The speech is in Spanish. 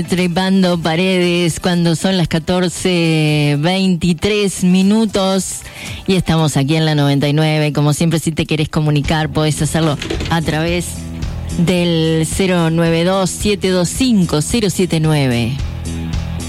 Trepando paredes cuando son las 14:23 y estamos aquí en la 99. Como siempre, si te querés comunicar, podés hacerlo a través del 092-725-079.